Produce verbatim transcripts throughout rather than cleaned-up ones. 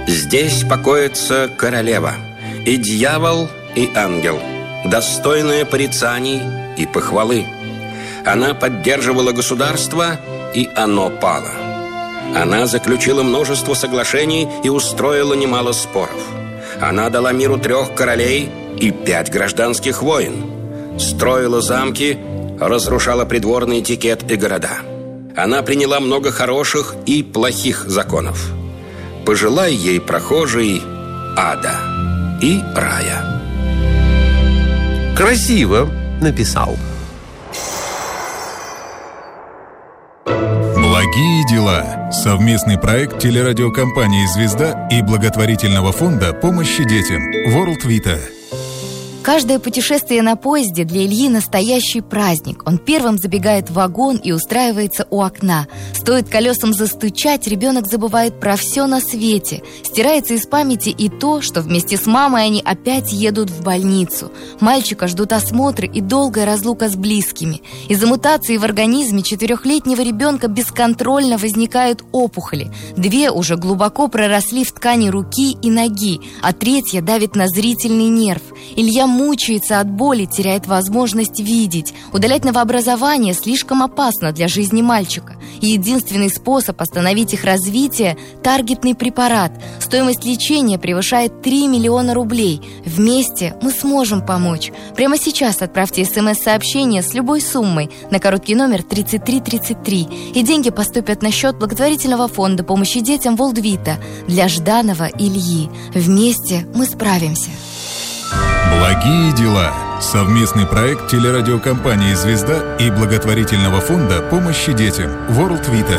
Здесь покоится королева, и дьявол, и ангел, достойная порицаний и похвалы. Она поддерживала государство, и оно пало. Она заключила множество соглашений и устроила немало споров. Она дала миру трех королей и пять гражданских войн. Строила замки, разрушала придворный этикет и города. Она приняла много хороших и плохих законов. Пожелай ей, прохожий, ада и рая. Красиво написал. Благие дела. Совместный проект телерадиокомпании «Звезда» и благотворительного фонда помощи детям World Vita. Каждое путешествие на поезде для Ильи настоящий праздник. Он первым забегает в вагон и устраивается у окна. Стоит колесам застучать, ребенок забывает про все на свете. Стирается из памяти и то, что вместе с мамой они опять едут в больницу. Мальчика ждут осмотры и долгая разлука с близкими. Из-за мутации в организме четырехлетнего ребенка бесконтрольно возникают опухоли. Две уже глубоко проросли в ткани руки и ноги, а третья давит на зрительный нерв. Илья мучается от боли, теряет возможность видеть. Удалять новообразование слишком опасно для жизни мальчика. И единственный способ остановить их развитие – таргетный препарат. Стоимость лечения превышает три миллиона рублей. Вместе мы сможем помочь. Прямо сейчас отправьте смс-сообщение с любой суммой на короткий номер тридцать три тридцать три. И деньги поступят на счет благотворительного фонда помощи детям World Vita для Жданова Ильи. Вместе мы справимся. Благие дела. Совместный проект телерадиокомпании «Звезда» и благотворительного фонда помощи детям World Vita.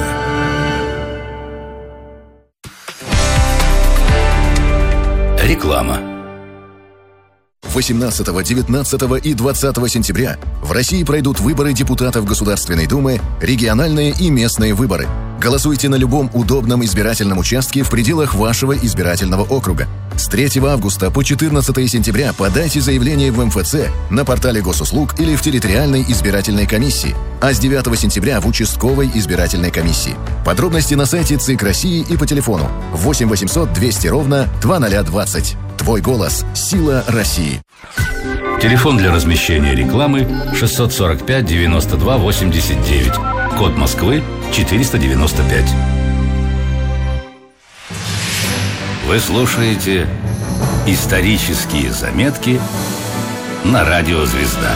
Реклама. восемнадцатого, девятнадцатого и двадцатого сентября в России пройдут выборы депутатов Государственной Думы, региональные и местные выборы. Голосуйте на любом удобном избирательном участке в пределах вашего избирательного округа. С третьего августа по четырнадцатого сентября подайте заявление в эм эф цэ, на портале госуслуг или в территориальной избирательной комиссии, а с девятого сентября в участковой избирательной комиссии. Подробности на сайте ЦИК России и по телефону восемь восемьсот двести ровно двадцать двадцать. Твой голос – сила России. Телефон для размещения рекламы шестьсот сорок пять девяносто два восемьдесят девять. Код Москвы четыреста девяносто пять. Вы слушаете исторические заметки на радио «Звезда».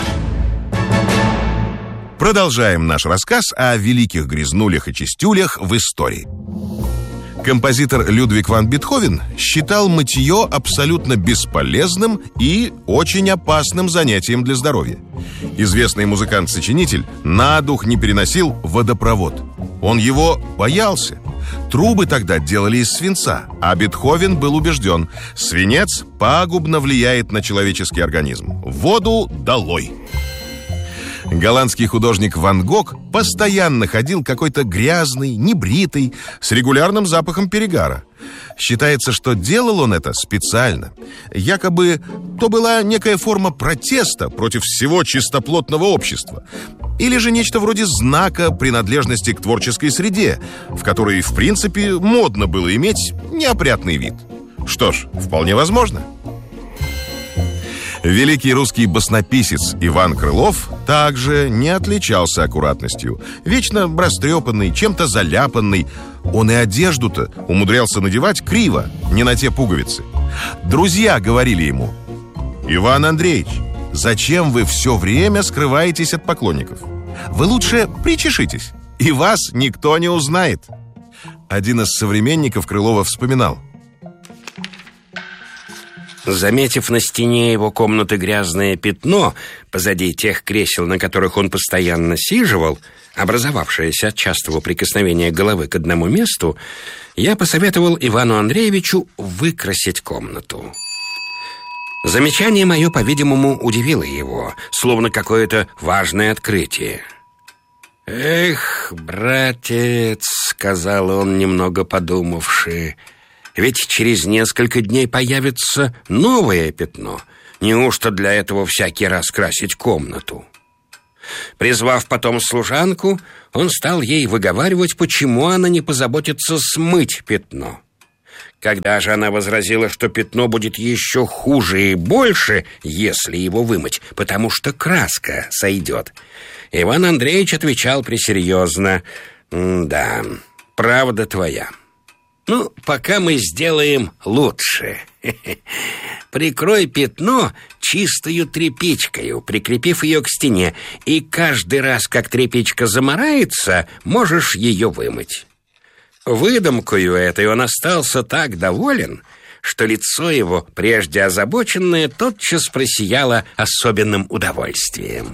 Продолжаем наш рассказ о великих грязнулях и чистюлях в истории. Композитор Людвиг ван Бетховен считал мытье абсолютно бесполезным и очень опасным занятием для здоровья. Известный музыкант-сочинитель на дух не переносил водопровод. Он его боялся. Трубы тогда делали из свинца, а Бетховен был убежден: свинец пагубно влияет на человеческий организм. Воду долой! Голландский художник Ван Гог постоянно ходил какой-то грязный, небритый, с регулярным запахом перегара. Считается, что делал он это специально. Якобы то была некая форма протеста против всего чистоплотного общества. Или же нечто вроде знака принадлежности к творческой среде, в которой, в принципе, модно было иметь неопрятный вид. Что ж, вполне возможно. Великий русский баснописец Иван Крылов также не отличался аккуратностью. Вечно растрепанный, чем-то заляпанный. Он и одежду-то умудрялся надевать криво, не на те пуговицы. Друзья говорили ему: «Иван Андреевич, зачем вы все время скрываетесь от поклонников? Вы лучше причешитесь, и вас никто не узнает». Один из современников Крылова вспоминал: заметив на стене его комнаты грязное пятно позади тех кресел, на которых он постоянно сиживал, образовавшееся от частого прикосновения головы к одному месту, я посоветовал Ивану Андреевичу выкрасить комнату. Замечание мое, по-видимому, удивило его, словно какое-то важное открытие. «Эх, братец», — сказал он, немного подумавши, — «ведь через несколько дней появится новое пятно. Неужто для этого всякий раз красить комнату?» Призвав потом служанку, он стал ей выговаривать, почему она не позаботится смыть пятно. Когда же она возразила, что пятно будет еще хуже и больше, если его вымыть, потому что краска сойдет, Иван Андреевич отвечал пресерьезно: «Да, правда твоя. Ну, пока мы сделаем лучше. Прикрой пятно чистою тряпичкою, прикрепив ее к стене, и каждый раз, как тряпичка замарается, можешь ее вымыть». Выдумкою этой он остался так доволен, что лицо его, прежде озабоченное, тотчас просияло особенным удовольствием.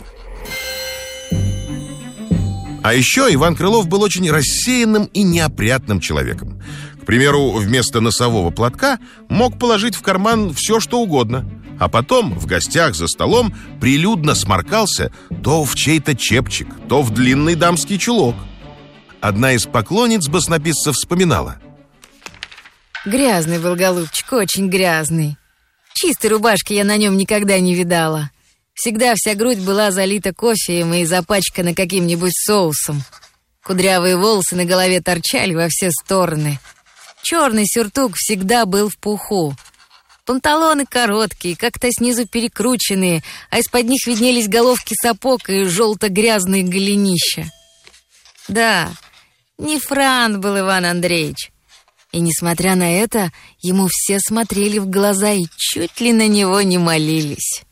А еще Иван Крылов был очень рассеянным и неопрятным человеком. К примеру, вместо носового платка мог положить в карман все, что угодно, а потом в гостях за столом прилюдно сморкался то в чей-то чепчик, то в длинный дамский чулок. Одна из поклонниц баснописца вспоминала: «Грязный был голубчик, очень грязный. Чистой рубашки я на нем никогда не видала. Всегда вся грудь была залита кофеем и запачкана каким-нибудь соусом. Кудрявые волосы на голове торчали во все стороны. Черный сюртук всегда был в пуху. Панталоны короткие, как-то снизу перекрученные, а из-под них виднелись головки сапог и желто-грязные голенища. Да, не франт был Иван Андреевич. И, несмотря на это, ему все смотрели в глаза и чуть ли на него не молились».